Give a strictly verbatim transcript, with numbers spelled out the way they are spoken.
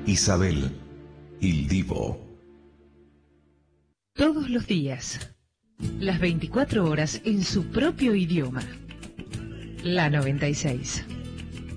Isabel, Il Divo. Todos los días, las veinticuatro horas en su propio idioma. La noventa y seis.